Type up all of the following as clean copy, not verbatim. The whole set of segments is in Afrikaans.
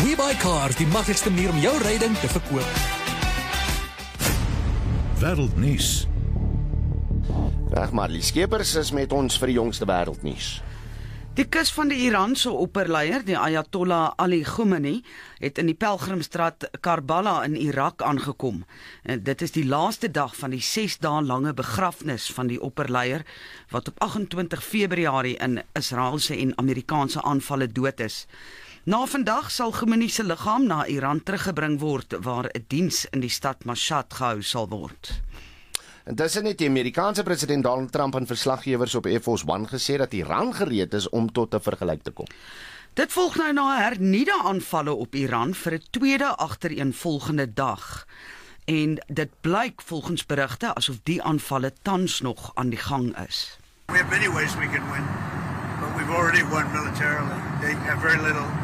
Cars, die maklikste manier om jou ryding te verkoop. Wêreldnuus. Reg, Marlie Skeepers is met ons vir die jongste wêreldnuus. Die kus van die Iranse opperleier, die Ayatollah Ali Khamenei, het in die pelgrimstraat Karbala in Irak aangekom. En dit is die laaste dag van die 6 dae lange begrafnis van die opperleier, wat op 28 Februarie in Israeliese en Amerikaanse aanvalle dood is. Na vandag sal Khamenei se liggaam na Iran teruggebring word, waar 'n diens in die stad Mashhad gehou sal word. Intussen het die Amerikaanse president Donald Trump aan verslaggewers op Air Force One gesê dat Iran gereed is om tot 'n vergelyk te kom. Dit volg nou na hernieude aanvalle op Iran vir 'n tweede agtereenvolgende dag. En dit blyk volgens berigte asof die aanvalle tans nog aan die gang is. We have many ways we can win, but we've already won militarily. They have very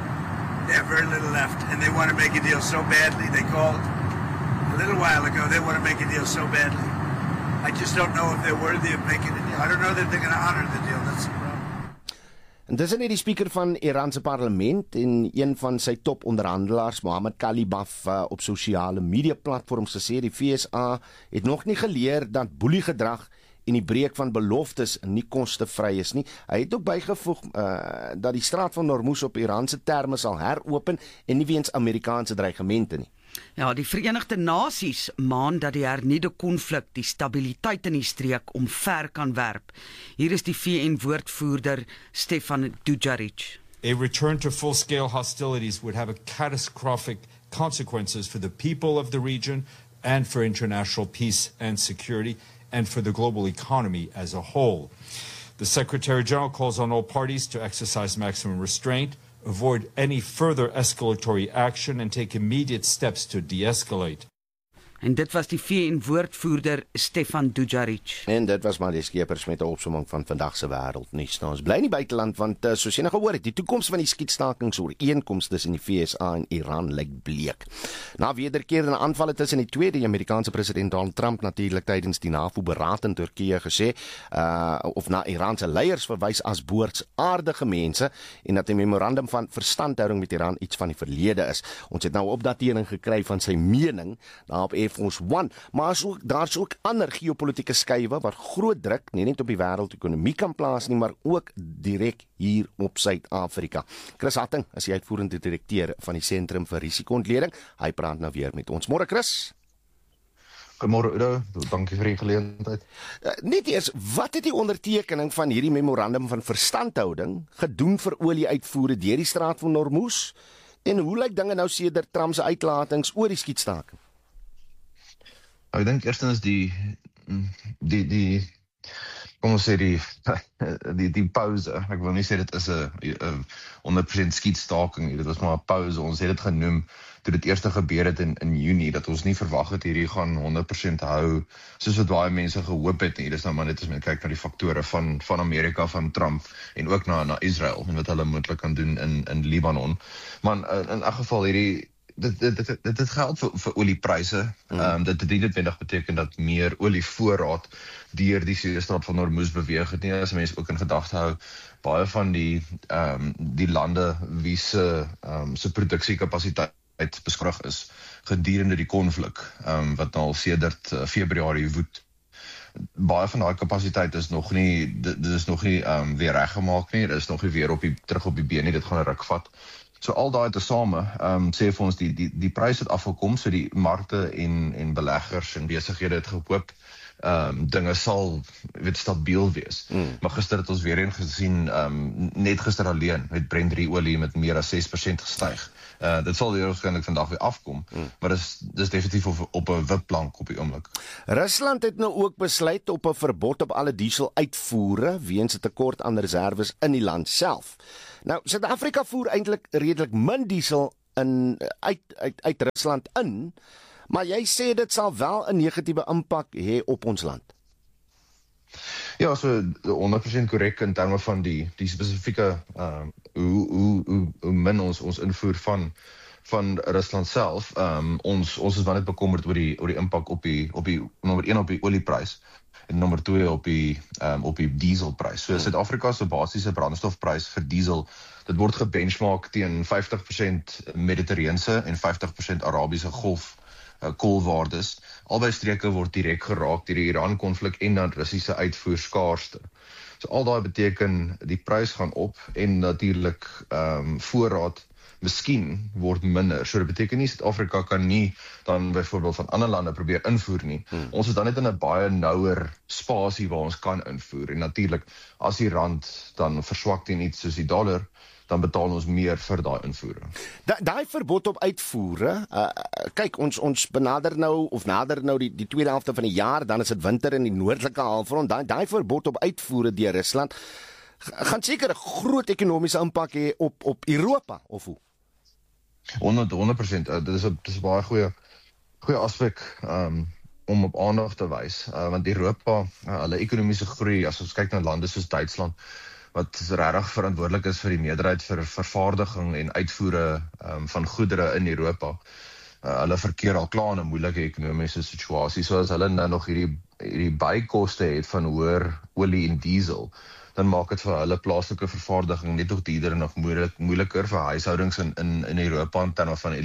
little left, and they want to make a deal so badly. They called a little while ago, they want to make a deal so badly. I just don't know if they're worthy of making a deal. I don't know that they're going to honor the deal. That's the problem. En dis net die speaker van Iran se parlement en een van sy toponderhandelaars, Mohammed Kalibaf, op sosiale media platforms gesê die FSA het nog nie geleer dat boeliegedrag en die breek van beloftes nie kostevry is nie. Hy het ook bygevoeg dat die straat van Hormuz op Iranse terme sal heropen en nie weens Amerikaanse dreigemente nie. Ja, die Verenigde Nasies maan dat die hernieude konflik die stabiliteit in die streek omver kan werp. Hier is die VN-woordvoerder Stefan Dujarric. A return to full-scale hostilities would have a catastrophic consequences for the people of the region and for international peace and security and for the global economy as a whole. The Secretary-General calls on all parties to exercise maximum restraint, avoid any further escalatory action and take immediate steps to de-escalate. En dit was die VN-woordvoerder Stefan Dujarric. En dit was Marlie Skeepers met 'n opsomming van vandag se wêreldnuus. Nou, ons bly in die buiteland want soos jy nou gehoor het, die toekoms van die skietstakingsooreenkomste tussen die VSA en Iran lyk bleek. Na wederkerende aanvalle tussen die twee, die Amerikaanse president Donald Trump natuurlik tydens die NAVO-beraad in Turkye gesê of na Iranse leiers verwys as boortsaardige mense en dat 'n memorandum van verstandhouding met Iran iets van die verlede is. Ons het nou 'n opdatering gekry van sy mening daar op Air Force One, maar daar's ook ander geopolitiese skuwe wat groot druk nie net op die wêreldekonomie kan plaas nie, maar ook direk hier op Suid-Afrika. Chris Hatting is die uitvoerende direkteur van die Sentrum vir Risiko-ontleding. Hy praat nou weer met ons. Môre Chris. Goeiemôre Udo, dankie vir die geleentheid. Net eers, wat het die ondertekening van hierdie memorandum van verstandhouding gedoen vir olieuitvoere deur die straat van Hormuz? En hoe lyk dinge nou sedert Trump se uitlatings oor die skietstaking? Ek dink eerstens die kom ons sê die pauze. Ek wil nie sê dit is 'n 100% skietstaking nie. Dit was maar 'n pauze. Ons het dit genoem toe dit eers gebeur het in Junie, dat ons nie verwag het hierdie gaan 100% hou soos wat baie mense gehoop het nie. Dis nou maar net as mens kyk na die faktore van Amerika, van Trump en ook na Israel en wat hulle moontlik kan doen in Libanon. Maar in elk geval dit geld vir oliepryse. Dit het nie noodwendig beteken dat meer olievoorraad deur die Suezstraat van Hormuz beweeg het nie. As mense ook in gedagte hou, baie van die lande wie se produksiekapasiteit beskryf is gedurende die konflik wat al sedert Februarie woed. Baie van daai kapasiteit is nog nie weer reggemaak nie. Dit is nog nie weer terug op die been nie. Dit gaan 'n ruk vat. So al daai tesame sê vir ons die prys het afgekom, so die markte en beleggers en besighede het gehoop dinge sal stabiel wees. Maar gister het ons weer eens gesien, net gister alleen het Brent olie met meer as 6% gestyg. Dit sal waarskynlik vandag weer afkom, maar dis definitief op 'n wipplank op die oomblik. Rusland het nou ook besluit op 'n verbod op alle diesel uitvoere weens 'n tekort aan reserves in die land self. Nou, Suid-Afrika voer eintlik redelik min diesel uit Rusland in, maar jy sê dit sal wel 'n negatiewe impak hê op ons land. Ja, so 100% korrek in terme van die spesifieke hoe min ons invoer van Rusland self, ons is wel net bekommerd oor die impak op die nommer 1 op die olieprys en nommer 2 op die dieselprys. So Suid-Afrika se basiese brandstofprys vir diesel, dit word gebenchmark teen 50% Mediterrane en 50% Arabiese Golf koolwaardes. Albei streke word direk geraak deur die Iran-konflik en dan Russiese uitvoer skaarste. So al daai beteken die prys gaan op en natuurlik voorraad miskien word minder. So dit beteken nie Suid-Afrika kan nie dan byvoorbeeld van ander lande probeer invoer nie. Ons is dan net in 'n baie nouer spasie waar ons kan invoer. En natuurlik as die rand dan verswak teen iets soos die dollar, dan betaal ons meer vir daai invoere. Daai verbod op uitvoere, kyk ons nader nou die tweede helfte van die jaar, dan is dit winter in die noordelike halfrond. Daai verbod op uitvoere deur Rusland gaan seker 'n groot ekonomiese impak hê op Europa of hoe? 100%. Dit is 'n baie goeie aspek om op aandag te wys, want Europa, hulle ekonomiese groei, as ons kyk na lande soos Duitsland, wat regtig verantwoordelik is vir die meerderheid vir vervaardiging en uitvoere van goedere in Europa. Hulle verkeer al klaar in 'n moeilike ekonomiese situasie, so as hulle nou nog hierdie bykoste het van hoër olie en diesel, dan maak dit vir hulle plaaslike vervaardiging net nog duurder en nog moeiliker vir huishoudings in Europa in terme van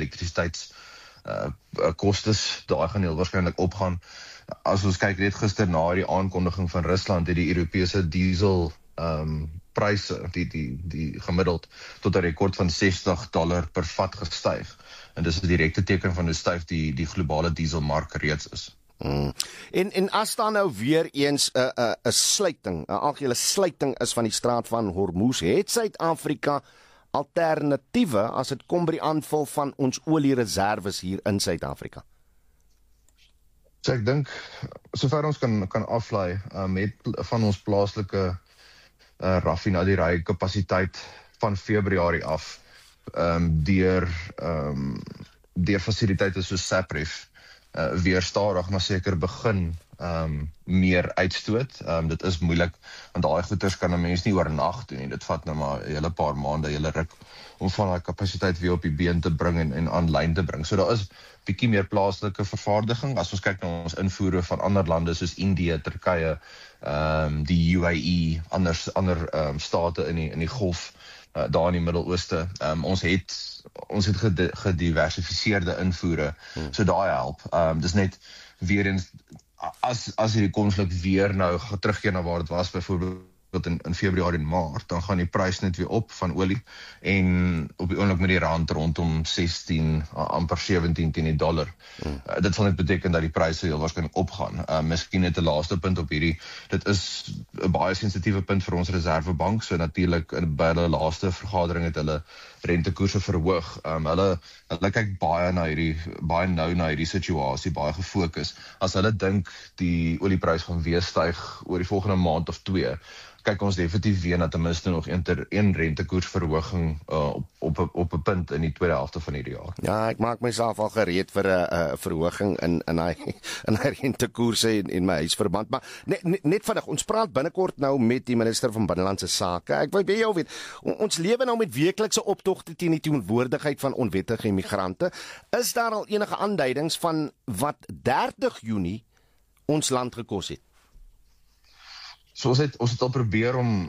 elektrisiteitskostes. Daai gaan heel waarskynlik opgaan. As ons kyk net gister na die aankondiging van Rusland, het die Europese diesel pryse, die gemiddeld tot 'n rekord van $60 per vat gestyg. En dis 'n direkte teken van hoe styf die globale dieselmark reeds is. En as daar nou weer eens 'n sluiting, 'n algehele sluiting is van die straat van Hormuz, het Suid-Afrika alternatiewe as dit kom by die aanval van ons oliereserwes hier in Suid-Afrika? So ek dink, sover ons kan aflei met van ons plaaslike raffinaderye kapasiteit van Februarie af, deur fasiliteite soos Sapref, weer stadig maar seker begin meer uitstoot. Dit is moeilik, want daai goeders kan 'n mens nie oornag doen nie. Dit vat nou maar 'n hele paar maande, hele ruk om van daai kapasiteit weer op die been te bring en aanlyn te bring. So daar is bietjie meer plaaslike vervaardiging. As ons kyk na ons invoere van ander lande soos Indië, Turkye, die UAE, ander state in die Golf, daar in die Midde-Ooste. Ons het gediversifiseerde invoere, so daai help. Dis net weer eens, as hierdie konflik weer nou terugkeer na waar dit was, byvoorbeeld in Februarie en Maart, dan gaan die prys net weer op van olie, en op die oomblik met die rand rondom 16, amper 17 teen die dollar. Dit sal net beteken dat die pryse heel waarskynlik opgaan. Miskien net 'n laaste punt op hierdie, dit is 'n baie sensitiewe punt vir ons Reservebank, so natuurlik by hulle laaste vergadering het hulle rentekoerse verhoog. Hulle kyk baie nou na hierdie situasie, baie gefokus. As hulle dink die olieprys gaan weer styg oor die volgende maand of 2, kyk ons definitief weer na ten minste nog een rentekoersverhoging op 'n punt in die tweede helfte van hierdie jaar. Ja, ek maak myself al gereed vir 'n verhoging in hy rentekoerse en my huisverband, maar net vinnig, ons praat binnekort nou met die minister van Binnelandse Sake. Ek wil by jou weet, ons lewe nou met weeklikse optogte teen die teenwoordigheid van onwettige immigrante. Is daar al enige aanduidings van wat 30 Junie ons land gekos het? So ons het al probeer om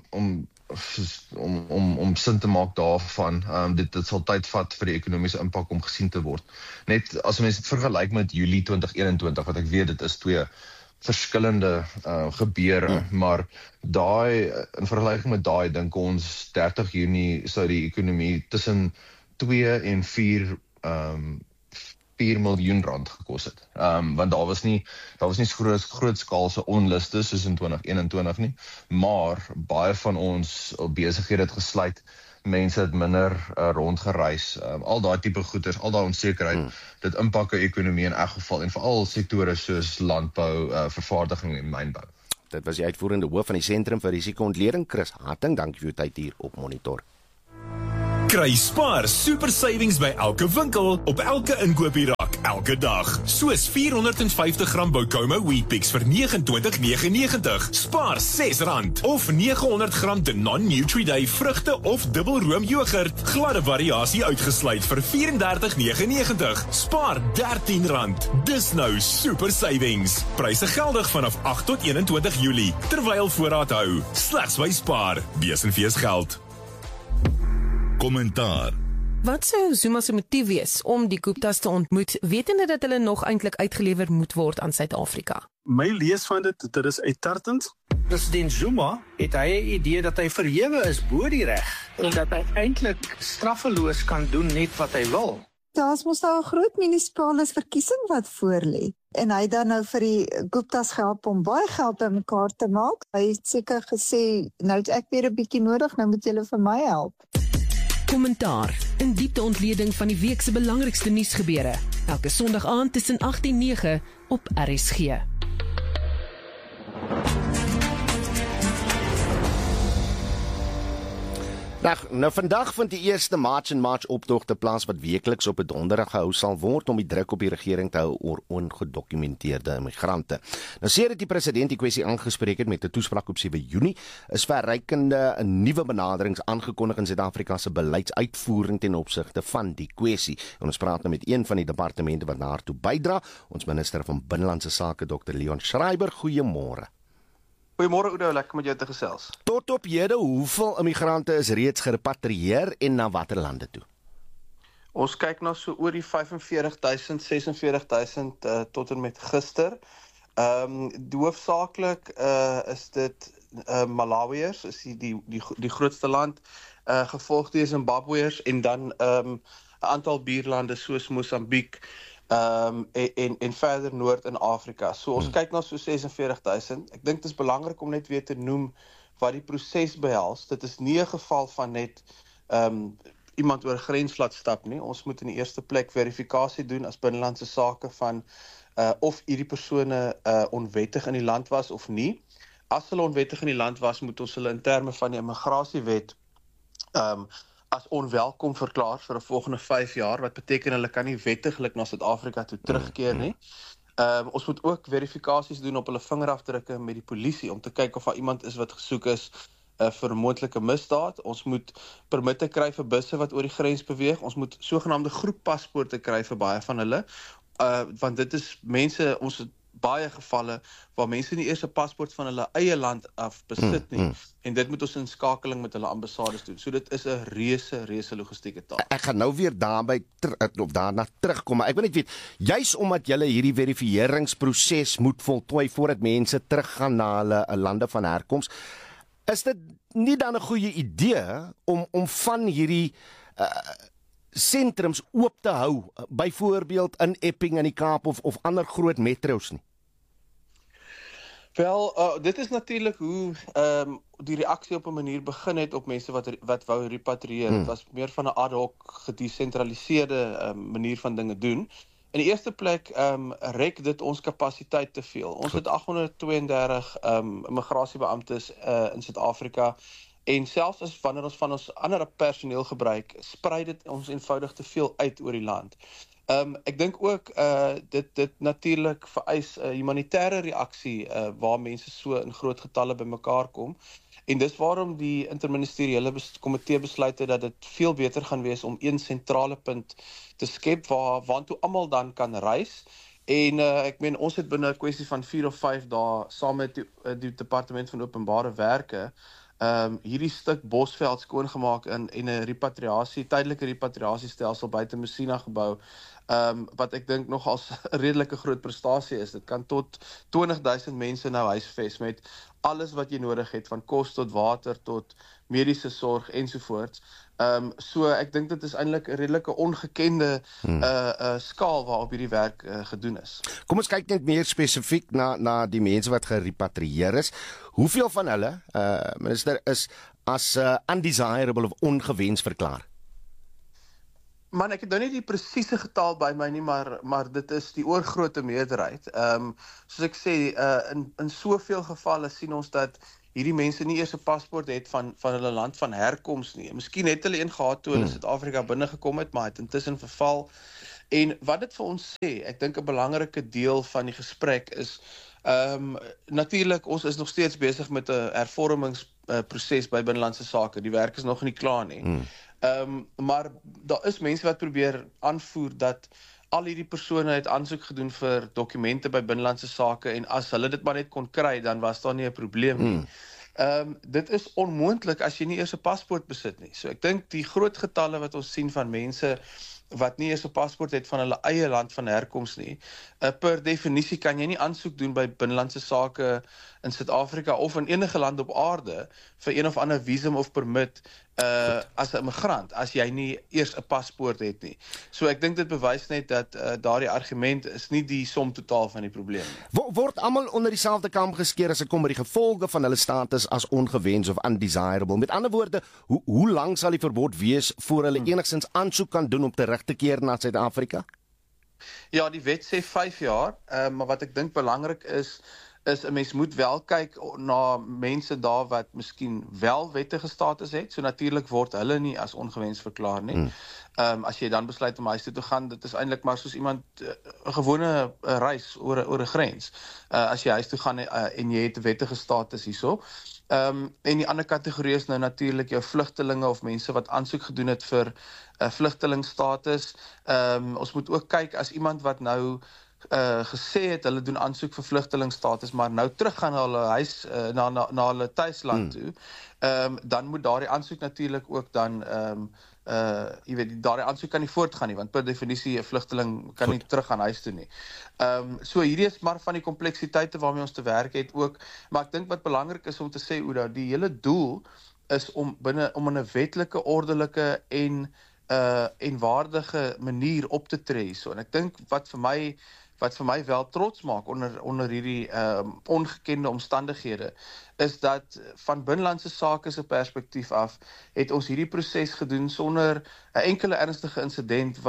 sin te maak daarvan. Dit sal tyd vat vir die ekonomiese impak om gesien te word. Net as mens dit vergelyk met Julie 2021, wat ek weet dit is 2 verskillende gebeure, maar in vergelyking met daai dink ons 30 Junie sou die ekonomie tussen 2 en 4 miljoen rand gekos het. Want daar was nie grootskaalse onluste soos in 2021 nie, maar baie van ons besighede het gesluit, mense het minder rondgereis, al daai tipe goeders, al daai onsekerheid, dit impak die ekonomie in elk geval, en veral sektore soos landbou, vervaardiging en mynbou. Dit was die uitvoerende hoof van die Sentrum vir Risiko-ontleding, Chris Hatting. Dankie vir jou tyd hier op Monitor. Kry Spar super savings by elke winkel, op elke inkoop hier raak, elke dag. Soos 450 gram Bocoma Wheat Pix vir R29,99. Spaar R6. Of 900 gram Danone Nutri-Day vrugte of dubbelroom yoghurt. Gladde variasie uitgesluit vir R34,99. Spaar R13. Dis nou super savings. Pryse geldig vanaf 8 tot 21 Julie, terwyl voorraad hou. Slegs by Spar. Wees en wees geld. Kommentaar. Wat sou Zuma se motief wees om die Guptas te ontmoet, wetende dat hulle nog eintlik uitgelewer moet word aan Suid-Afrika? My lees van dit is uittartend. President Zuma het hy 'n idee dat hy verhewe is bo die reg en dat hy eintlik straffeloos kan doen net wat hy wil. Daar's mos nou 'n groot munisipale verkiesing wat voorlê. En hy dan nou vir die Guptas gehelp om baie geld bymekaar te maak. Hy het seker gesê, nou het ek weer 'n bietjie nodig, nou moet julle vir my help. Kommentaar, 'n diepte ontleding van die week se belangrikste nuusgebeure. Elke Sondag aand tussen 8 en 9 op RSG. Nou vandag vind die eerste March en March optogte plaas wat weekliks op 'n donderdag gehou sal word om die druk op die regering te hou oor ongedokumenteerde immigrante. Nou sedert die president die kwessie aangespreek het met 'n toespraak op 7 Junie, is verrykende 'n nuwe benaderings aangekondig in Suid-Afrika se beleidsuitvoering ten opsigte van die kwessie. En ons praat nou met een van die departemente wat daartoe bydra, ons minister van Binnelandse Sake Dr. Leon Schreiber. Goeiemôre. Goeiemôre Oudo, lekker met jou te gesels. Tot op hede, hoeveel immigrante is reeds gerepatrieer en na watter lande toe? Ons kyk na so oor die 45.000, 46.000 tot en met gister. Hoofsaaklik is dit Malawiërs, is die grootste land, gevolg deur Zimbabweërs en dan 'n aantal buurlande soos Mosambiek, en verder noord in Afrika. So ons kyk na so 46.000. Ek dink dit is belangrik om net weer te noem wat die proses behels. Dit is nie 'n geval van net iemand oor grens laat stap nie. Ons moet in die eerste plek verifikasie doen as binnelandse sake van of hierdie persone onwettig in die land was of nie. As hulle onwettig in die land was, moet ons hulle in terme van die immigrasiewet as onwelkom verklaar vir 'n volgende 5 jaar, wat beteken hulle kan nie wettiglik na Suid-Afrika toe terugkeer nie. Ons moet ook verifikasies doen op hulle vingerafdrukke met die polisie, om te kyk of daar iemand is wat gesoek is vir 'n moontlike misdaad. Ons moet permitte kry vir busse wat oor die grens beweeg. Ons moet sogenaamde groeppaspoorte kry vir baie van hulle, want dit is mense, ons het baie gevalle waar mense nie eers 'n paspoort van hulle eie land af besit nie, en dit moet ons in skakeling met hulle ambassades doen. So dit is 'n reuse logistieke taak. Ek gaan nou weer daarna terugkom, maar ek wil net weet, juis omdat julle hierdie verifieringsproses moet voltooi voordat mense teruggaan na hulle lande van herkoms, is dit nie dan 'n goeie idee om van hierdie sentrums oop te hou, byvoorbeeld in Epping in die Kaap of ander groot metros nie? Wel, dit is natuurlik hoe die reaksie op 'n manier begin het op mense wat wou repatrieer. Het was meer van 'n ad hoc, gedesentraliseerde manier van dinge doen. In die eerste plek rek dit ons kapasiteit te veel. Ons het 832 immigrasiebeamptes in Suid-Afrika. En selfs as wanneer ons van ons ander personeel gebruik, sprei dit ons eenvoudig te veel uit oor die land. Ek dink ook dit natuurlik vereis 'n humanitêre reaksie waar mense so in groot getalle bymekaar kom. En dis waarom die interministeriële komitee besluit het dat dit veel beter gaan wees om een sentrale punt te skep waartoe almal dan kan reis. En ek meen, ons het binne 'n kwessie van 4 of 5 dae saam met die departement van openbare werke hierdie stuk Bosveld skoongemaak en 'n tydelike repatriasiestelsel buite Messina gebou, wat ek dink nog als 'n redelike groot prestasie is. Dit kan tot 20.000 mense nou huisves met alles wat jy nodig het, van kos tot water tot mediese sorg ensovoorts. So ek dink dit is eintlik 'n redelike ongekende skaal waarop hierdie werk gedoen is. Kom ons kyk net meer spesifiek na die mense wat gerepatrieer is. Hoeveel van hulle, minister, is as undesirable of ongewens verklaar? Man, ek het nou nie die presiese getal by my nie, maar dit is die oorgrote meerderheid. Soos ek sê, in soveel gevalle sien ons dat hierdie mense nie eers 'n paspoort het van hulle land van herkoms nie. Miskien het hulle een gehad toe hulle Suid-Afrika binnegekom het, maar het intussen verval. En wat dit vir ons sê, ek dink 'n belangrike deel van die gesprek is, natuurlik, ons is nog steeds besig met 'n hervormingsproses by binnelandse sake. Die werk is nog nie klaar nie. Maar daar is mense wat probeer aanvoer dat al hierdie persone het aansoek gedoen vir dokumente by binnelandse sake en as hulle dit maar net kon kry, dan was daar nie 'n probleem nie. Dit is onmoontlik as jy nie eers 'n paspoort besit nie. So ek dink die groot getalle wat ons sien van mense wat nie eers 'n paspoort het van hulle eie land van herkoms nie, per definisie kan jy nie aansoek doen by binnelandse sake in Suid-Afrika of in enige land op aarde vir een of ander visum of permit as 'n immigrant, as jy nie eers 'n paspoort het nie. So ek dink dit bewys net dat daardie argument is nie die som totaal van die probleem nie. Word almal onder dieselfde kam geskeer as dit kom by die gevolge van hulle status as ongewens of undesirable? Met ander woorde, hoe lank sal die verbod wees voor hulle enigstens aansoek kan doen om terug te keer na Suid-Afrika? Ja, die wet sê 5 jaar, maar wat ek dink belangrik is 'n mens moet wel kyk na mense daar wat miskien wel wettige status het. So natuurlik word hulle nie as ongewens verklaar nie. As jy dan besluit om huis toe te gaan, dit is eintlik maar soos iemand 'n gewone reis oor 'n grens. As jy huis toe gaan en jy het 'n wettige status hierso. En die ander kategorie is nou natuurlik jou vlugtelinge of mense wat aansoek gedoen het vir vlugtelingstatus. Ons moet ook kyk as iemand wat nou gesê het hulle doen aansoek vir vlugtelingstatus, maar nou teruggaan na hulle huis na hulle tuisland toe, dan moet daardie aansoek natuurlik ook dan jy weet, daardie aansoek kan nie voortgaan nie, want per definisie 'n vlugteling kan nie terug gaan huis toe nie. So hierdie is maar van die kompleksiteite waarmee ons te werk het ook, maar ek dink wat belangrik is om te sê, Ouda, die hele doel is om in 'n wetlike, ordelike en waardige manier op te tree so. En ek dink wat vir my wel trots maak onder hierdie ongekende omstandighede, is dat van binnelandse sake se perspektief af, het ons hierdie proses gedoen sonder 'n enkele ernstige insident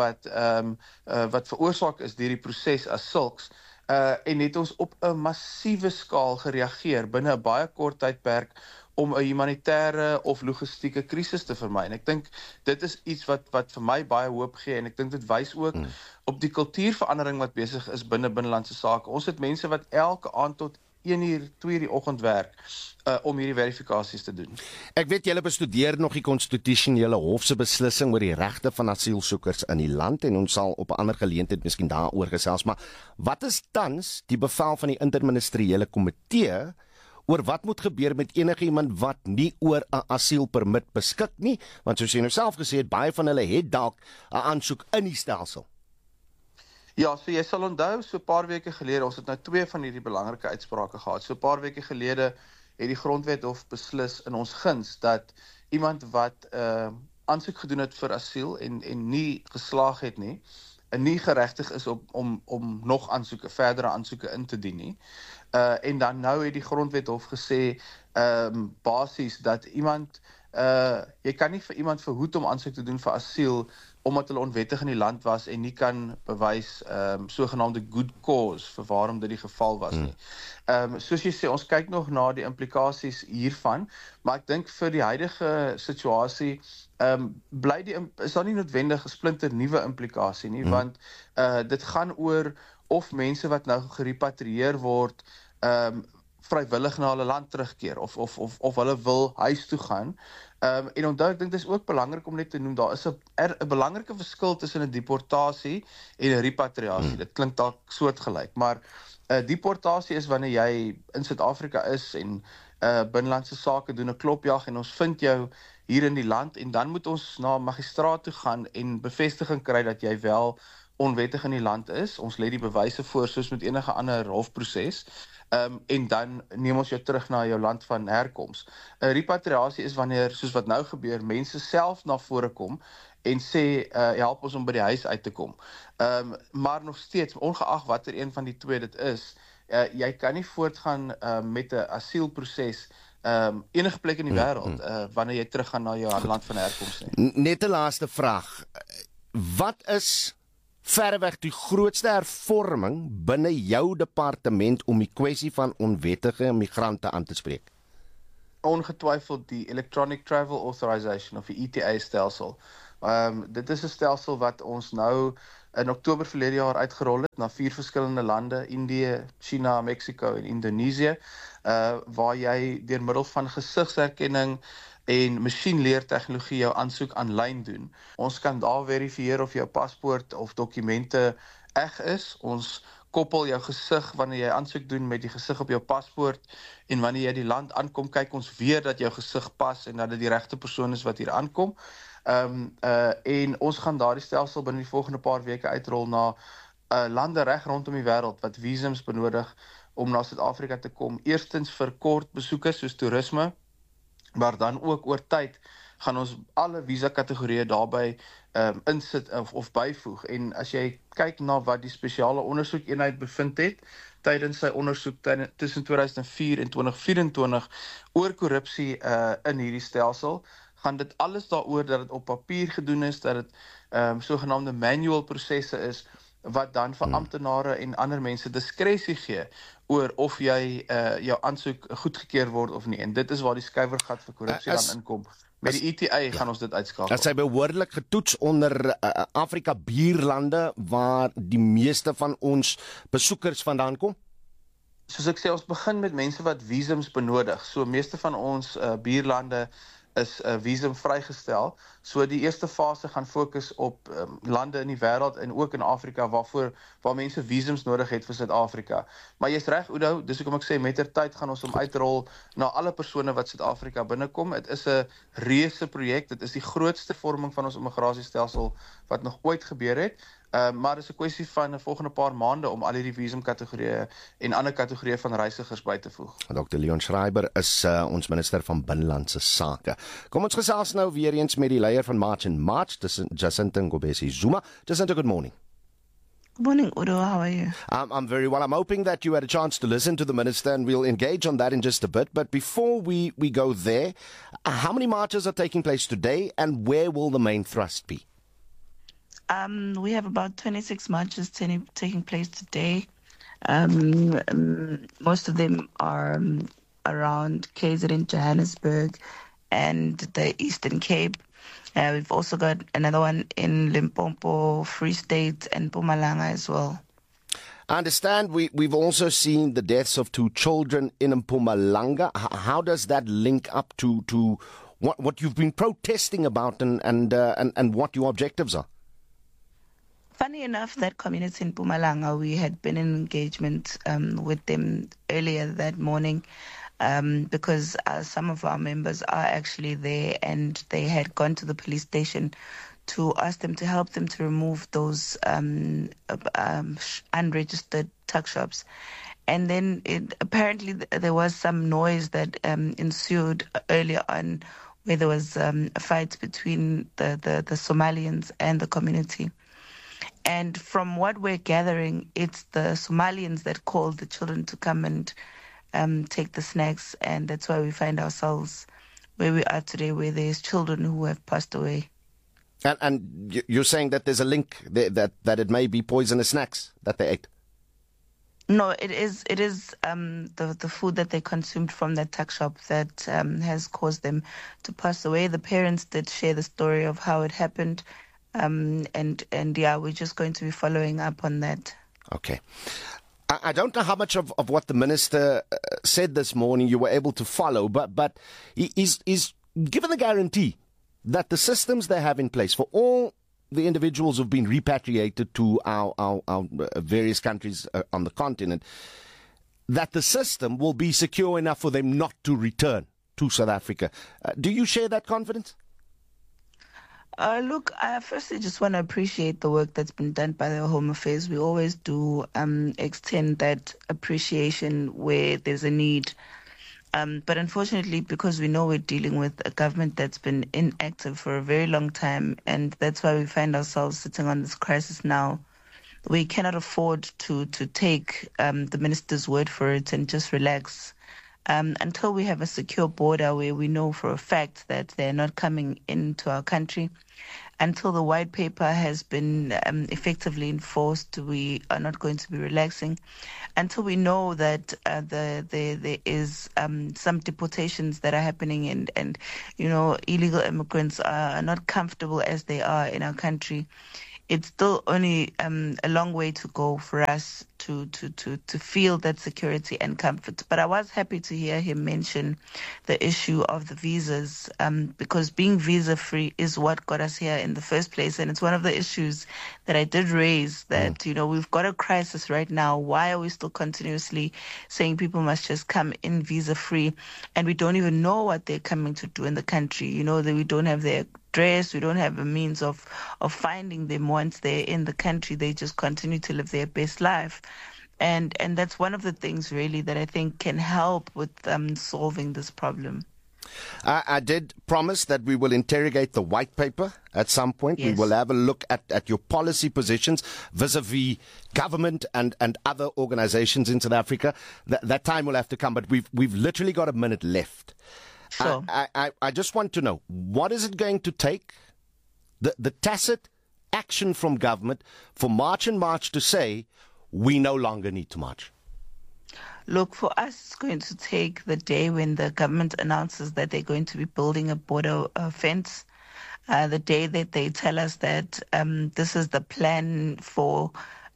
wat veroorsaak is deur die proses as sulks, en het ons op 'n massiewe skaal gereageer binne 'n baie kort tydperk om 'n humanitêre of logistieke krisis te vermy. En ek dink dit is iets wat vir my baie hoop gee, en ek dink dit wys ook op die kultuurverandering wat besig is binne binnelandse sake. Ons het mense wat elke aand tot 1:00, 2:00 die oggend werk om hierdie verifikasies te doen. Ek weet julle bestudeer nog die konstitusionele hof se beslissing oor die regte van asielsoekers in die land, en ons sal op 'n ander geleentheid miskien daaroor gesels, maar wat is tans die bevel van die interministeriële komitee oor wat moet gebeur met enige iemand wat nie oor 'n asielpermit beskik nie, want soos jy nou self gesê het, baie van hulle het dalk 'n aansoek in die stelsel. Ja, so jy sal onthou, so 'n paar weke gelede, ons het nou 2 van hierdie belangrike uitsprake gehad. So 'n paar weke gelede het die Grondwethof beslis in ons guns dat iemand wat aansoek gedoen het vir asiel en nie geslaag het nie, en nie geregtig is om nog verdere aansoeke in te dien nie. En dan nou het die Grondwethof gesê basies dat jy kan nie vir iemand verhoed om aansoek te doen vir asiel omdat hulle onwettig in die land was en nie kan bewys sogenaamde good cause vir waarom dit die geval was nie. Soos jy sê, ons kyk nog na die implikasies hiervan, maar ek dink vir die huidige situasie is daar nie noodwendig 'n splinter nuwe implikasie nie, want dit gaan oor of mense wat nou gerepatrieer word vrywillig na hulle land terugkeer of hulle wil huis toe gaan. En onthou, ek dink dit is ook belangrik om net te noem, daar is 'n belangrike verskil tussen 'n deportasie en 'n repatriasie. Dit klink dalk soortgelyk, maar deportasie is wanneer jy in Suid-Afrika is en binnelandse sake doen 'n klopjag en ons vind jou hier in die land, en dan moet ons na 'n magistraat toe gaan en bevestiging kry dat jy wel onwettig in die land is. Ons lê die bewyse voor soos met enige ander hofproses. En dan neem ons jou terug na jou land van herkoms. 'n Repatriasie is wanneer, soos wat nou gebeur, mense self na vore kom en sê, help ons om by die huis uit te kom. Maar nog steeds, ongeag watter een van die twee dit is, jy kan nie voortgaan met 'n asielproses enige plek in die wêreld wanneer jy teruggaan na jou land van herkoms nie. Net 'n laaste vraag. wat is verreweg die grootste hervorming binne jou departement om die kwessie van onwettige migrante aan te spreek? Ongetwyfeld die Electronic Travel Authorization of die ETA-stelsel. Dit is 'n stelsel wat ons nou in Oktober verlede jaar uitgerol het na 4 verskillende lande, Indië, China, Mexico en Indonesië, waar jy deur middel van gesigsherkenning en masjienleertegnologie jou aansoek aanlyn doen. Ons kan daar verifieer of jou paspoort of dokumente eg is. Ons koppel jou gesig wanneer jy aansoek doen met die gesig op jou paspoort, en wanneer jy die land aankom, kyk ons weer dat jou gesig pas en dat dit die regte persoon is wat hier aankom. En ons gaan daardie stelsel binne die volgende paar weke uitrol na lande reg rondom die wêreld wat visums benodig om na Suid-Afrika te kom. Eerstens vir kort besoeke soos toerisme, maar dan ook oor tyd gaan ons alle visa kategorieë daarbey insit of byvoeg. En as jy kyk na wat die spesiale ondersoekeenheid bevind het tydens sy ondersoek tussen 2004 en 2024 oor korrupsie in hierdie stelsel, gaan dit alles daaroor dat dit op papier gedoen is, dat dit sogenaamde manual prosesse is, wat dan vir amptenare en ander mense diskresie gee oor of jy jou aansoek goedgekeur word of nie. En dit is waar die skuiwergat vir korrupsie dan inkom. Met die ETA gaan ons dit uitskakel. As hy behoorlik getoets onder Afrika buurlande waar die meeste van ons besoekers vandaan kom? Soos ek sê, ons begin met mense wat visums benodig. So meeste van ons buurlande is visum vrygestel. So die eerste fase gaan fokus op lande in die wêreld en ook in Afrika waar mense visums nodig het vir Suid-Afrika. Maar jy's reg, Oudo, dis hoekom ek sê mettertyd gaan ons hom uitrol na alle persone wat Suid-Afrika binnekom. Dit is 'n reuse projek, dit is die grootste vorming van ons immigrasiestelsel wat nog ooit gebeur het. Maar dit is 'n kwessie van 'n volgende paar maande om al hierdie visumkategorieë en ander kategorieë van reisigers by te voeg. Dr. Leon Schreiber is ons minister van Binnelandse Sake. Kom ons gesels nou weer eens met die leier van March and March, Jacinta Ngobesi Zuma. Jacinta, good morning. Good morning, Udo. How are you? I'm very well. I'm hoping that you had a chance to listen to the minister, and we'll engage on that in just a bit. But before we go there, how many marches are taking place today, and where will the main thrust be? We have about 26 marches taking place today. Most of them are around KZN, Johannesburg, and the Eastern Cape. We've also got another one in Limpopo, Free State, and Mpumalanga as well. I understand we've also seen the deaths of 2 children in Mpumalanga. How does that link up to what you've been protesting about and what your objectives are? Funny enough, that community in Mpumalanga, we had been in engagement with them earlier that morning because some of our members are actually there, and they had gone to the police station to ask them to help them to remove those unregistered tuck shops. And then apparently there was some noise that ensued earlier on where there was a fight between the Somalians and the community. And from what we're gathering, it's the Somalians that called the children to come and take the snacks. And that's why we find ourselves where we are today, where there's children who have passed away. And you're saying that there's a link there, that it may be poisonous snacks that they ate? No, it is the food that they consumed from that tuck shop that has caused them to pass away. The parents did share the story of how it happened. And yeah, we're just going to be following up on that. Okay. I don't know how much of what the minister said this morning you were able to follow, but is given the guarantee that the systems they have in place for all the individuals who've been repatriated to our various countries on the continent, that the system will be secure enough for them not to return to South Africa. Do you share that confidence? Look, I firstly just want to appreciate the work that's been done by the Home Affairs. We always do extend that appreciation where there's a need. But unfortunately, because we know we're dealing with a government that's been inactive for a very long time, and that's why we find ourselves sitting on this crisis now, we cannot afford to take the minister's word for it and just relax. Until we have a secure border where we know for a fact that they're not coming into our country, until the white paper has been effectively enforced, we are not going to be relaxing. Until we know that there is some deportations that are happening and illegal immigrants are not comfortable as they are in our country, it's still only a long way to go for us to feel that security and comfort. But I was happy to hear him mention the issue of the visas, because being visa-free is what got us here in the first place. And it's one of the issues that I did raise, that, we've got a crisis right now. Why are we still continuously saying people must just come in visa-free? And we don't even know what they're coming to do in the country. That we don't have their address, we don't have a means of finding them once they're in the country. They just continue to live their best life. And that's one of the things really that I think can help with solving this problem. I did promise that we will interrogate the white paper at some point. Yes. We will have a look at your policy positions vis-a-vis government and other organizations in South Africa. That time will have to come, but we've literally got a minute left. Sure. I just want to know, what is it going to take, the tacit action from government for March and March to say we no longer need to march? Look, for us, it's going to take the day when the government announces that they're going to be building a border fence, the day that they tell us that this is the plan for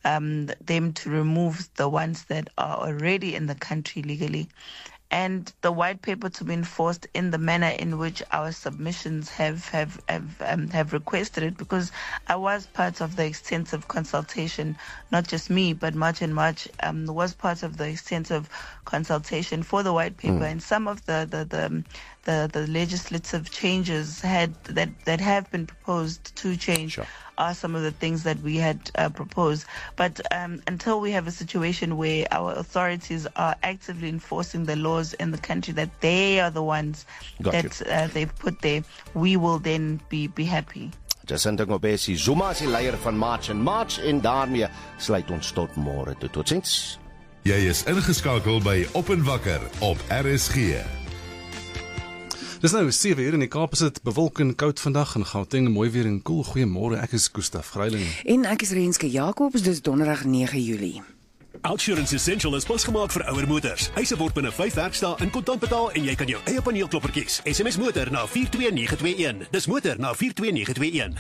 them to remove the ones that are already in the country legally, and the white paper to be enforced in the manner in which our submissions have requested it, because I was part of the extensive consultation, not just me, but March and March was part of the extensive consultation for the white paper, and some of the legislative changes that have been proposed to change. Sure. Are some of the things that we had proposed. But until we have a situation where our authorities are actively enforcing the laws in the country that they are the ones they've put there, we will then be happy. Jacinta Ngobesi Zuma is die leier van March and March, en daarmee sluit ons tot môre toe. Totsiens. Jy is ingeskakel by Op en Wakker op RSG. Dis nou 7 uur in die Kaap, is dit bewolk en koud vandag en Gauteng mooi weer en koel. Goeiemôre, ek is Gustaf Greiling. En ek is Renske Jacobs, dis donderdag 9 Julie. Outsurance Essential is pasgemaak vir ouer motors. Eise word binne 5 werkdae in kontant betaal en jy kan jou eie paneelklopper kies. SMS motor na 42921. Dis motor na 42921.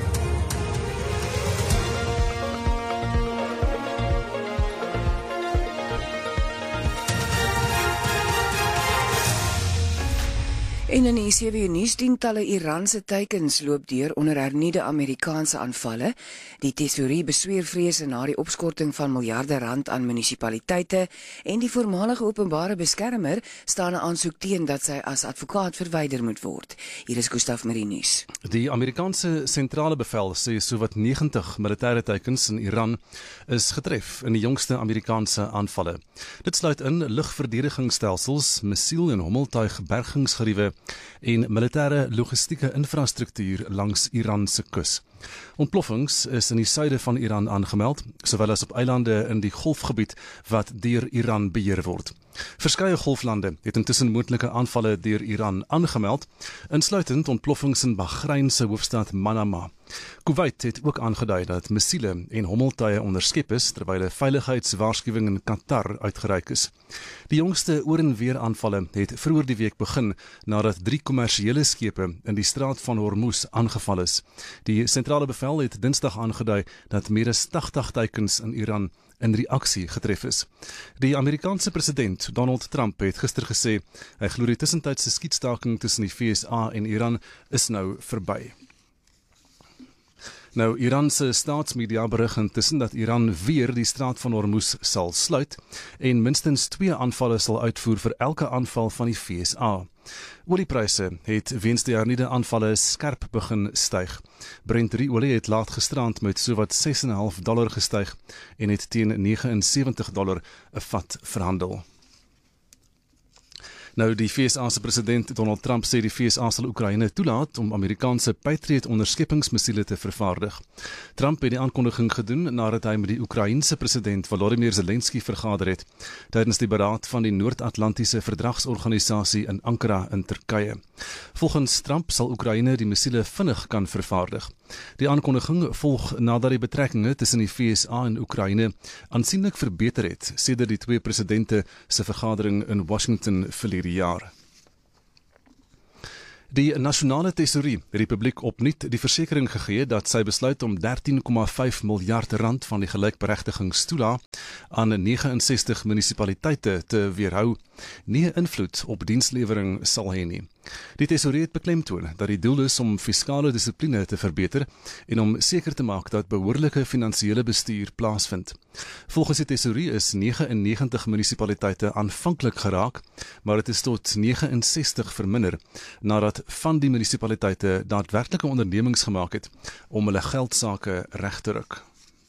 En in die 7 uur nuus, tientalle Iranse teikens loop deur onder hernieude Amerikaanse aanvalle. Die tesourie besweer vrese na die opskorting van miljarde rand aan munisipaliteite en die voormalige openbare beskermer staan 'n aansoek teen dat sy as advokaat verwyder moet word. Hier is Gustaf met die nuus. Die Amerikaanse sentrale bevel sê sowat 90 militêre teikens in Iran is getref in die jongste Amerikaanse aanvalle. Dit sluit in lugverdedigingsstelsels, missiel- en hommeltuig bergingsgeriewe en militêre logistieke infrastruktuur langs Iran se kus. Ontploffings is in die suide van Iran aangemeld, sowel as op eilande in die golfgebied wat deur Iran beheer word. Verskeie golflande het intussen moontlike aanvalle deur Iran aangemeld, insluitend ontploffings in Bahrein se hoofstad Manama. Kuwait het ook aangedui dat missiele en hommeltuie onderskep is, terwyl 'n veiligheidswaarskuwing in Qatar uitgereik is. Die jongste oor en weer aanvalle het vroeër die week begin nadat 3 kommersiële skepe in die straat van Hormuz aangeval is. Die sentrale bevel het Dinsdag aangedui dat meer as 80 teikens in Iran in reaksie getref is. Die Amerikaanse president Donald Trump het gister gesê hy glo die tussentydse skietstaking tussen die VSA en Iran is nou verby. Nou, Iran se staatsmedia berig intussen dat Iran weer die straat van Hormuz sal sluit en minstens 2 aanvalle sal uitvoer vir elke aanval van die VSA. Oliepryse het weens die hernieude aanvalle skerp begin styg. Brent olie het laat gisterand met sowat $6,5 gestyg en het teen $79 'n vat verhandel. Nou, die VSA se president Donald Trump sê die VSA sal Oekraïne toelaat om Amerikaanse Patriot onderskeppingsmissiele te vervaardig. Trump het die aankondiging gedoen nadat hy met die Oekraïense president Volodymyr Zelensky vergader het tydens die beraad van die Noord-Atlantiese Verdragsorganisasie in Ankara in Turkye. Volgens Trump sal Oekraïne die missiele vinnig kan vervaardig. Die aankondiging volg nadat die betrekkinge tussen die VSA en Oekraïne aansienlik verbeter het sedert die twee presidente se vergadering in Washington verlede jaar. Die nasionale tesourie het die publiek opnuut die versekering gegee dat sy besluit om 13,5 miljard rand van die gelykberegtigingstoelaag aan 69 munisipaliteite te weerhou nie 'n invloed op dienslewering sal hê nie. Die tesourie het beklemtoon dat die doel is om fiskale dissipline te verbeter en om seker te maak dat behoorlike finansiële bestuur plaasvind. Volgens die tesourie is 99 munisipaliteite aanvanklik geraak, maar dit is tot 69 verminder nadat van die munisipaliteite daadwerklike ondernemings gemaak het om hulle geldsake reg te ruk.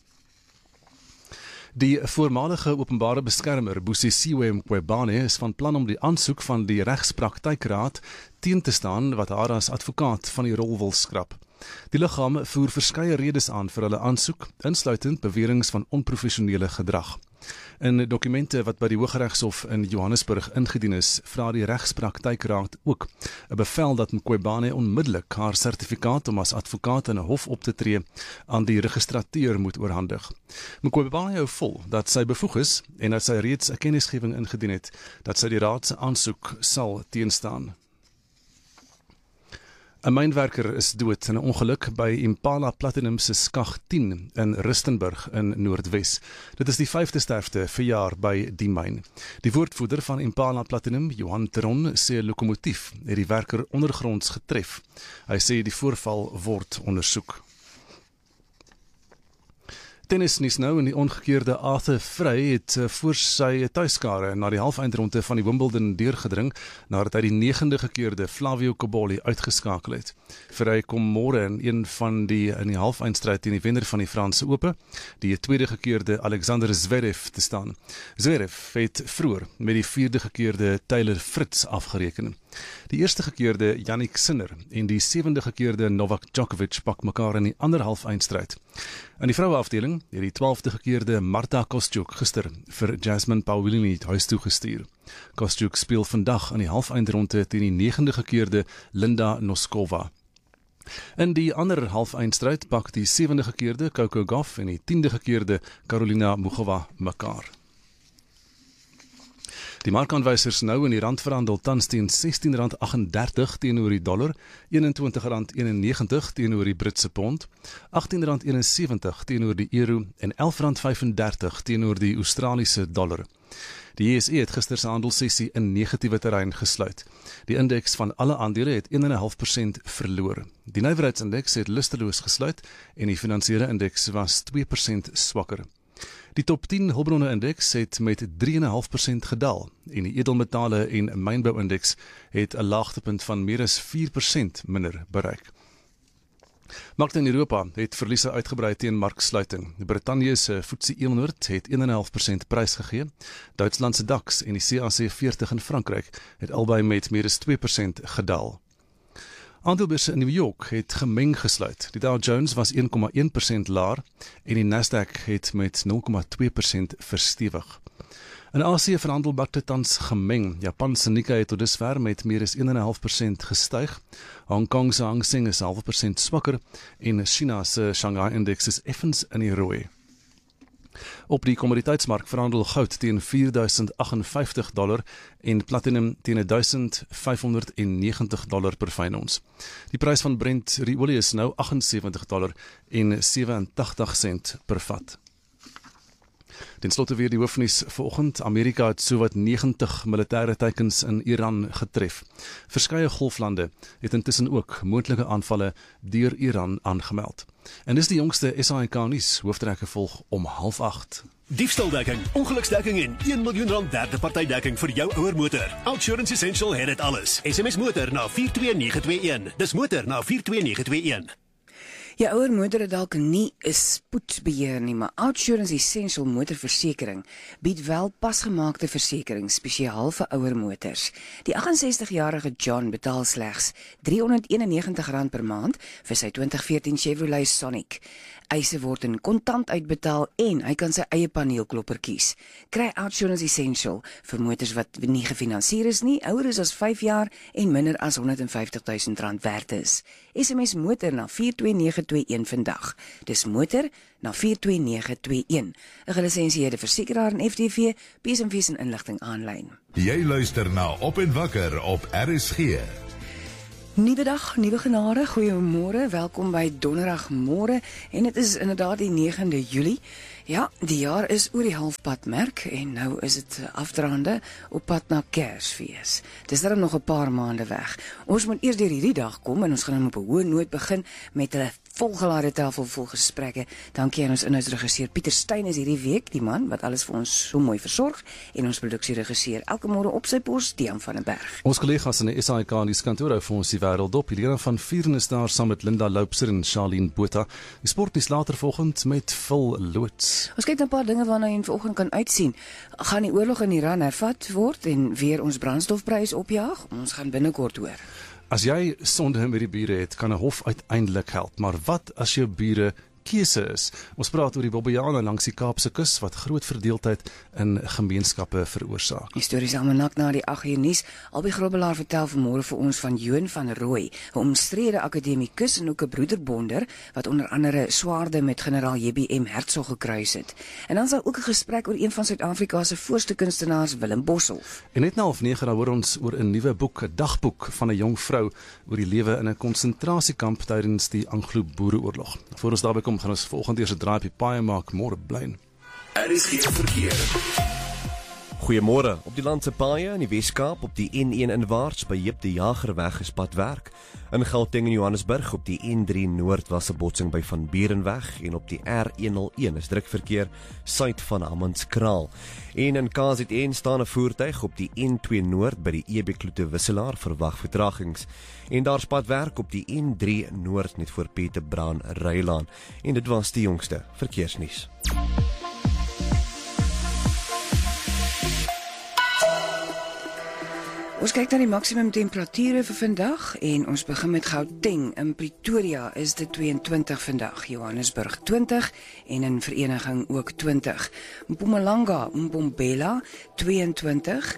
Die voormalige openbare beskermer Busisiwe Mqwebane is van plan om die aansoek van die Regspraktykraad teen te staan wat haar as advokaat van die rol wil skrap. Die liggaam voer verskeie redes aan vir hulle aansoek, insluitend beweringe van onprofessionele gedrag. In dokumente wat by die Hooggeregshof in Johannesburg ingedien is, vra die Regspraktykraad ook 'n bevel dat Mqwebane onmiddellik haar sertifikaat om as advokaat in 'n hof op te tree aan die registrateur moet oorhandig. Mqwebane hou vol dat sy bevoeg is en dat sy reeds 'n kennisgewing ingedien het dat sy die raad se aansoek sal teenstaan. 'n Mynwerker is dood in 'n ongeluk by Impala Platinum se skag 10 in Rustenburg in Noordwes. Dit is die 5de sterfte vir jaar by die myn. Die woordvoerder van Impala Platinum, Johan Teron, sê 'n lokomotief het die werker ondergronds getref. Hy sê die voorval word ondersoek. Tennisnuus nou, en die ongekeerde Arthur Frey het voor sy tuiskare na die halfeindronde van die Wimbledon deurgedring nadat hy die 9de gekeerde Flavio Cobolli uitgeskakel het. Frey kom môre in die halfeindstryd teen die wenner van die Franse Ope, die tweede gekeerde Alexander Zverev te staan. Zverev het vroeër met die 4de gekeerde Taylor Fritz afgereken. Die eerste gekeerde Jannik Sinner en die 7de gekeerde Novak Djokovic pak mekaar in die ander halfeindstryd. In die vroueafdeling het die 12de gekeerde Marta Kostyuk gister vir Jasmine Paolini huis toe gestuur. Kostyuk speel vandag in die halfeindronde teen die 9de gekeerde Linda Noskova. In die ander halfeindstryd pak die 7de gekeerde Coco Gauff en die 10de gekeerde Karolina Muchova mekaar. Die markaanwysers nou in die rand verhandel tans teen R16.38 teenoor die dollar, R21.91 teenoor die Britse pond, R18.71 teenoor die euro en R11.35 teenoor die Australiese dollar. Die JSE het gister se handelssessie in negatiewe terrein gesluit. Die indeks van alle aandele het 1,5% verloor. Die nywerheidsindeks het lusteloos gesluit en die finansiële indeks was 2% swakker. Die top 10 hulpbronne indeks het met 3,5% gedaal en die edelmetale en mynbou-indeks het 'n laagtepunt van meer as 4% minder bereik. Markte in Europa het verliese uitgebrei teen marksluiting. Brittanje se FTSE 100 het 1,5% prys gegee. Duitsland se DAX en die CAC 40 in Frankryk het albei met meer as 2% gedaal. Aandelebeurse in New York het gemeng gesluit. Die Dow Jones was 1,1% laer en die Nasdaq het met 0,2% verstewig. In Asië verhandel markte tans gemeng. Japan se Nikkei het tot dusver met meer as 1,5% gestyg. Hong Kong se Hang Seng is 0,5% swakker en China se Shanghai indeks is effens in die rooi. Op die kommoditeitsmark verhandel goud teen $4,058 en platinum teen $1,590 per fyn ons. Die prys van Brent olie is nou $78 en 87 sent per vat. Ten slotte weer die hoofnuus vanoggend. Amerika het sowat 90 militêre teikens in Iran getref. Verskeie golflande het intussen ook moontlike aanvalle deur Iran aangemeld. En dis die jongste SAK nuus, hoofdtrekke volg om 7:30. Diefstaldekking, ongeluksdekking en R1 miljoen derde partydekking vir jou ouer motor. Outsurance Essential het dit alles. SMS motor na 42921. Dis motor na 42921. Jou ouer motor het dalk nie 'n spoedbeheer nie, maar Outsurance Essential motorversekering bied wel pasgemaakte versekering spesiaal vir ouer motors. Die 68-jarige John betaal slegs R391 per maand vir sy 2014 Chevrolet Sonic. Eise word in kontant uitbetaal en hy kan sy eie paneelklopper kies. Kry Outsurance Essential vir motors wat nie gefinansier is nie, ouer is as 5 jaar en minder as R150,000 werd is. SMS motor na 42921 vandag. Dis motor na 42921. 'n gelisensieerde versekeraar en FTV, PSMV en inligting aanlyn. Jy luister na Op en Wakker op RSG. Nuwe dag, nuwe genade, goeiemôre, welkom by donderdagmôre en dit is inderdaad die 9de Julie. Ja, die jaar is oor die halfpad merk en nou is dit afdraande op pad na Kersfees. Dis dan nog 'n paar maande weg. Ons moet eers deur hierdie dag kom en ons gaan op 'n hoë noot begin met 'n volgelaide tafel vol gesprekke. Dankie aan ons inhoudsregisseur Pieter Steyn is hierdie week die man wat alles vir ons so mooi versorg en ons produksieregisseur elke môre op sy pos, Dian van den Berg. Ons kollegas in die SAIK in die kantoor hou vir ons die wêreld dop. Helena van Vuren is daar saam met Linda Loupser en Charlene Botha. Die sportnuus later vanoggend met Phil Loots. Ons kyk na 'n paar dinge waarna jy vanoggend kan uitsien. Gaan die oorlog in Iran hervat word en weer ons brandstofprys opjaag? Ons gaan binnekort hoor. As jy sonde met die bure het, kan 'n hof uiteindelik help. Maar wat as jou bure keuse is? Ons praat oor die Bobbejaane langs die Kaapse kus wat groot verdeeldheid in gemeenskappe veroorsaak. Histories almanak na die 8 uur nuus. Albie Grobbelaar vertel vanmôre vir ons van Johan van Rooi, 'n omstrede akademikus en ook 'n broederbonder wat onder andere swaarde met generaal JBM Hertzog gekruis het. En dan sal ook 'n gesprek oor een van Suid-Afrika se voorste kunstenaars, Willem Boshoff. En net na 9:30 dan hoor ons oor 'n nuwe boek, 'n dagboek van 'n jong vrou oor die lewe in 'n konsentrasiekamp tydens die Anglo-Boereoorlog. Voor ons daarby kom, gaan ons volgende eers 'n draai op die paai maak, môre bly. RSG verkeer. Goeiemôre. Op die land se paaie in die Weskaap op die N1 inwaarts by Jip die Jagerweg is padwerk. In Gauteng en Johannesburg op die N3 Noord was 'n botsing by Van Burenweg en op die R101 is drukverkeer suid van Hammanskraal. En in KZN staan 'n voertuig op die N2 Noord by die EB-Kloete wisselaar, verwag vertragings. En daar's padwerk op die N3 Noord net voor Pieterbraan Rylaan. En dit was die jongste verkeersnuus. Ons kyk na die maksimum temperature vir vandag en ons begin met Gauteng. In Pretoria is dit 22 vandag, Johannesburg 20 en in Vereniging ook 20. Mpumalanga, Mbombela 22,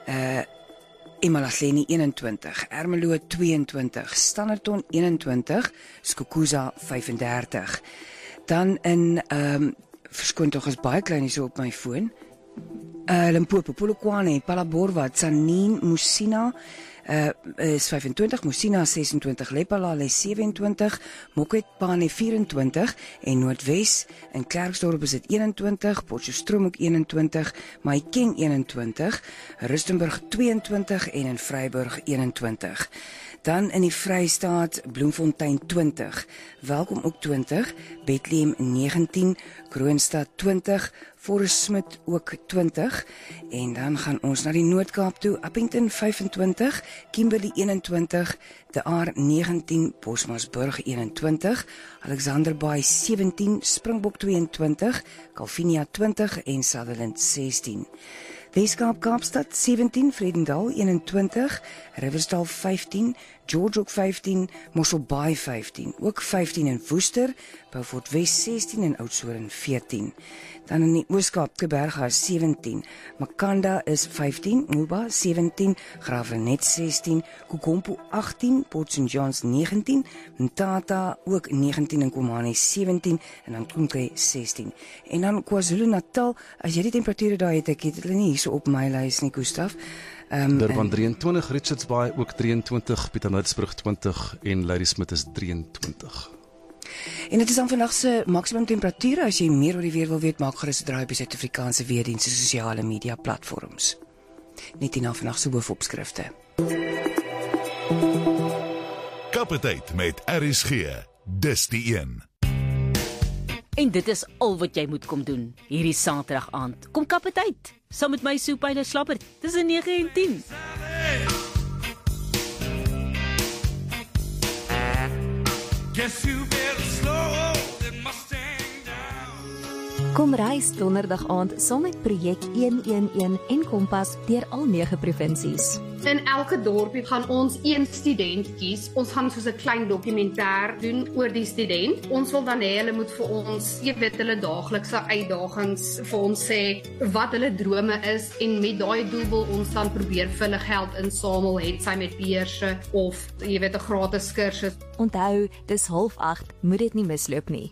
Emalahleni 21, Ermelo 22, Standerton 21, Skukuza 35. Dan in verskoon tog is baie klein hier so op my foon. Limpopo, Polokwane, Palaborwa, Tsanin, Musina is 25, Musina 26, Lephalale 27, Moketbane 24 en Noordwes in Klerksdorp is dit 21, Potchefstroom ook 21, Mahikeng 21, Rustenburg 22 en in Vryburg 21. Dan in die Vrystaat, Bloemfontein 20, Welkom ook 20, Bethlehem 19, Kroonstad 20, Forest Smith ook 20, en dan gaan ons na die Noord-Kaap toe, Appington 25, Kimberley 21, De Aar 19, Bosmasburg 21, Alexanderbaai 17, Springbok 22, Calvinia 20 en Sutherland 16. Weskaap Kaapstad 17, Vredendal 21, Riversdal 15, George ook 15, Mossel Bay 15, ook 15 in Woester, Beaufort West 16 en Oudtshoorn 14. Dan in die Ooskaap Kuiberga 17, Makanda is 15, Muba 17, Graafrenet 16, Kukompo 18, Port St. John's 19, Mtata ook 19 en Komani 17 en dan Kumke 16. En dan KwaZulu-Natal, as jy die temperature daar het, ek het hulle nie hier so op my lys nie, Gustaf. Durban 23, Richards Bay ook 23, Pietermaritzburg 20 en Ladysmith is 23. En dit is dan vandag se maksimum temperature. As jy meer oor die weer wil weet, maak gerus 'n draai op die Suid-Afrikaanse weerdiens se sosiale media platforms. Net hierna vandag se hoofopskrifte. Kapiteit met RSG. Dis die een. En dit is al wat jy moet kom doen hierdie Saterdag aand. Kom kapiteit, saam met my Soepaile Slappert. Dis 9 en 10. Guess you better slow Kom reis donderdag aand saam met projek 111 en Kompas deur al 9 provinsies. In elke dorpie gaan ons een student kies. Ons gaan soos 'n klein dokumentêr doen oor die student. Ons wil dan hê hulle moet vir ons, hulle daaglikse uitdagings vir ons sê wat hulle drome is en met daai doel wil ons dan probeer vir hulle geld insamel, het sy met beurse of 'n gratis kursus. Onthou, dis 7:30, moet dit nie misloop nie.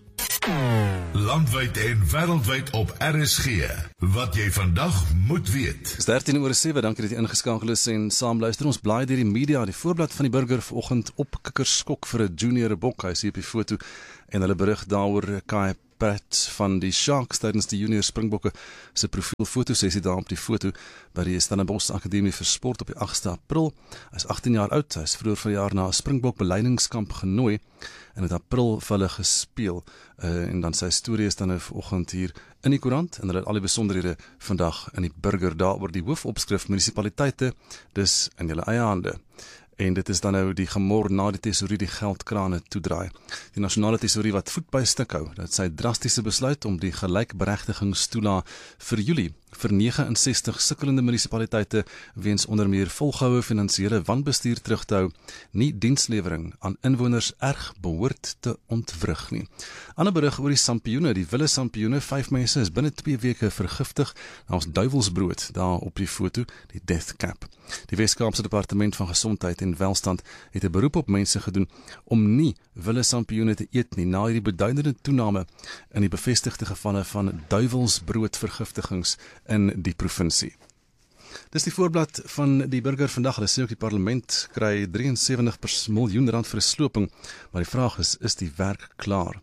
Landwyd en wêreldwyd op RSG. Wat jy vandag moet weet. 13:07, dankie dat jy ingeskakel is en saam luister. Ons blaai deur die media, die voorblad van die Burger vanoggend op kikkerskok vir 'n junior bok. Hy is hier op die foto en hulle berig daaroor Kai Pratt van die Sharks tydens die junior Springbokke se profielfotosessie daar op die foto by die Stellenbosch Akademie vir Sport op die 8de April. Hy is 18 jaar oud, hy is vroeër vanjaar na 'n Springbok beleidingskamp genooi en het April vir hulle gespeel. En dan sy storie is dan nou vanoggend hier in die koerant en hulle het al die besonderhede vandag in die Burger daaroor die hoofopskrif munisipaliteite dis in julle eie hande. En dit is dan nou die gemor na die tesourie die geldkrane toedraai. Die nasionale tesourie wat voet by stuk hou, dat sy drastiese besluit om die gelykberegtigingstoelaag vir Julie vir 69 sukkelende munisipaliteite weens onder meer volgehoue finansiële wanbestuur terug te hou, nie dienslewering aan inwoners erg behoort te ontwrig nie. Ander berig oor die sampioene, die wille sampioene, 5 mense is binne 2 weke vergiftig na ons duivelsbrood daar op die foto, die death cap. Die Wes-Kaapse Departement van Gesondheid en Welstand het 'n beroep op mense gedoen om nie wille sampioene te eet nie na hierdie beduidende toename in die bevestigde gevalle van duivelsbroodvergiftigings in die provinsie. Dis die voorblad van die Burger vandag. Hulle sê ook die parlement kry 73 miljoen rand vir 'n sloping, maar die vraag is die werk klaar?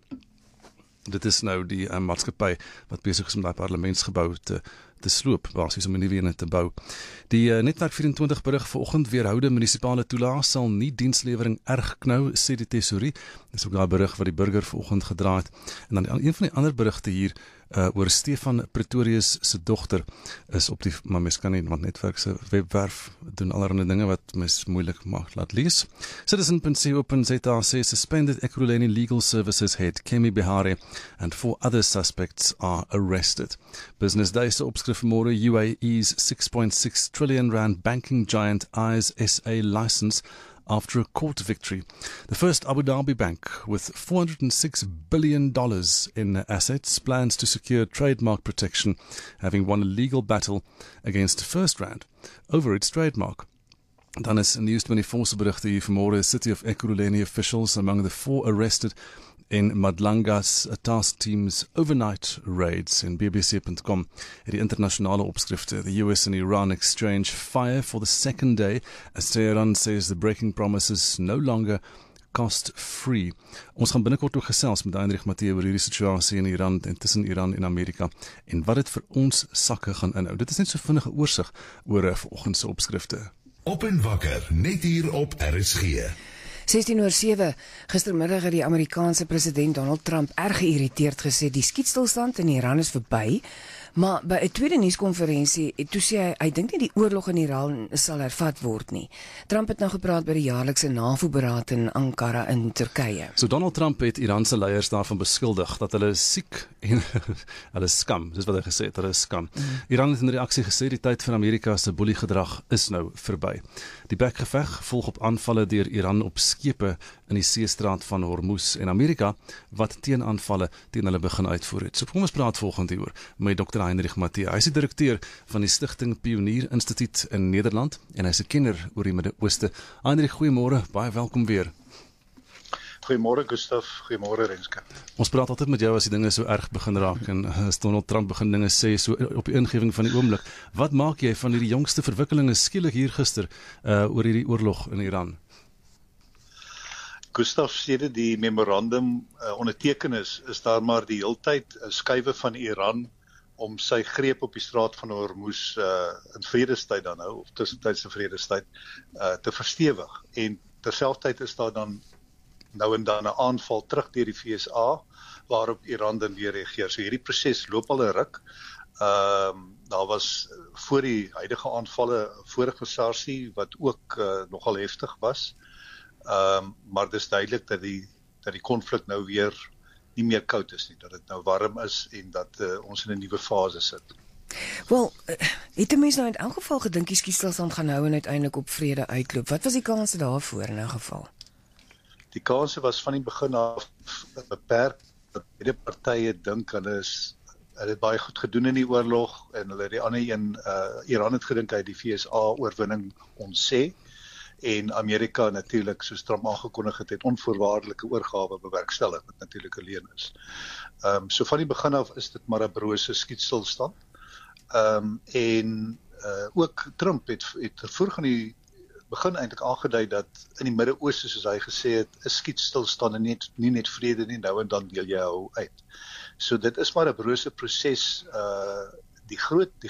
Dit is nou die maatskappy wat besig is om daai parlementsgebou te sloop, basies om 'n nuwe een te bou. Die Netwerk 24 berig vanoggend weerhoude munisipale toelaag sal nie dienslewering erg knou, sê die tesourie. Dis ook daai berig wat die Burger vanoggend gedraai het. En dan een van die ander berigte hier oor Stefan Pretorius se dogter is op die, maar mens kan nie, want Netwerk se webwerf doen allerlei dinge wat mens moeilik maak laat lees. Citizen.co.za sê suspended Ekurhuleni Legal Services head Kemi Bihari and 4 other suspects are arrested. Business Day se opskrif môre, UAE's 6.6 trillion rand banking giant eyes SA license after a court victory. The first Abu Dhabi bank with $406 billion in assets plans to secure trademark protection, having won a legal battle against FirstRand over its trademark. Dan is News24 se berigte hier vanmôre, City of Ekurhuleni officials among the 4 arrested in Madlanga's task team's overnight raids in bbc.com. Die internasionale opskrifte, the US and Iran exchange fire for the second day as Tehran says the breaking promises no longer cost-free. Ons gaan binnekort ook gesels met Heinrich Matthee oor hierdie situasie in Iran en tussen Iran en Amerika en wat dit vir ons sakke gaan inhou. Dit is net so vinnige oorsig oor vanoggend se opskrifte. Op en wakker, net hier op RSG. 16:07 gistermiddag het die Amerikaanse president Donald Trump erg geïrriteerd gesê die skietstilstand in Iran is verby, maar by 'n tweede nuuskonferensie toe sê hy dink nie die oorlog in Iran sal hervat word nie. Trump het nou gepraat by die jaarlikse NAVO-beraad in Ankara in Turkye. So Donald Trump het Iranse leiers daarvan beskuldig dat hulle siek en hulle skam, dis wat hy gesê het, hulle skam. Iran het in reaksie gesê die tyd van Amerika se boeliegedrag is nou verby. Die bekgeveg volg op aanvalle deur Iran op skepe in die seestraat van Hormuz en Amerika wat teenaanvalle teen hulle begin uitvoer het. So kom ons praat volgende hieroor met Dr. Heinrich Matthee. Hy is die direkteur van die Stichting Pionier Instituut in Nederland en hy is 'n kenner oor die Midde-Ooste. Heinrich, goeiemôre, baie welkom weer. Goeiemôre Gustaf, goeiemôre Renske. Ons praat altyd met jou as die dinge so erg begin raak en as Donald Trump begin dinge sê so op die ingewing van die oomblik. Wat maak jy van hierdie jongste verwikkelinge skielik hier gister oor hierdie oorlog in Iran? Gustaf, sedert die memorandum onderteken is daar maar die heeltyd 'n skuwe van Iran om sy greep op die straat van Hormuz in vredestyd dan nou, of tussentydse vredestyd, te verstewig. En terselfdertyd is daar dan nou en dan 'n aanval terug deur die VSA, waarop Iran dan weer reageer. So hierdie proses loop al 'n ruk. Daar was voor die huidige aanvalle vorige SARS wat ook nogal heftig was. Maar dis duidelik dat die konflik nou weer nie meer koud is nie, dat dit nou warm is en dat ons in 'n nuwe fase sit. Wel, het 'n mens nou in elk geval gedink die skietstilstand gaan hou en uiteindelik op vrede uitloop? Wat was die kanse daarvoor in 'n geval? Die kanse was van die begin af beperk, dat beide partye dink hulle het baie goed gedoen in die oorlog en hulle die ander een, Iran het gedink hy het die VSA oorwinning ontsê en Amerika natuurlik soos Trump aangekondig het onvoorwaardelike oorgawe bewerkstellig wat natuurlik 'n leuen is. So van die begin af is dit maar 'n brose skietstilstand. En ook Trump het vroeg in die begin eintlik aangedui dat in die Midde-Ooste soos hy gesê het, is skietstilstand nie net vrede nie, nou en dan deel jy hou uit. So dit is maar 'n brose proses. Die